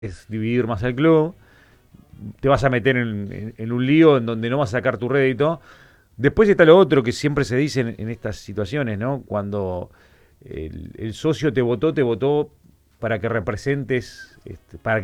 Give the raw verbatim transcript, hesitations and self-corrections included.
es dividir más al club, te vas a meter en, en- en un lío en donde no vas a sacar tu rédito. Después está lo otro que siempre se dice en, en estas situaciones, ¿no? Cuando el, el socio te votó, te votó para que representes, este, para